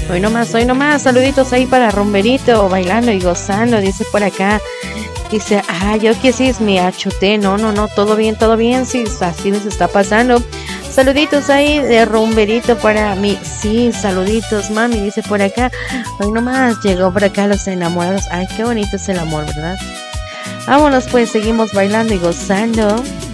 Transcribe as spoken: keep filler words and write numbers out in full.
Hoy nomás, hoy nomás, saluditos ahí para Rumberito, bailando y gozando, dice por acá. Dice, ah, yo que sí es mi achote, no, no, no, todo bien, todo bien, sí, así les está pasando. Saluditos ahí de Rumberito para mí, sí, saluditos, mami, dice por acá. Hoy nomás llegó por acá los enamorados, ay, qué bonito es el amor, ¿verdad? Vámonos pues, seguimos bailando y gozando.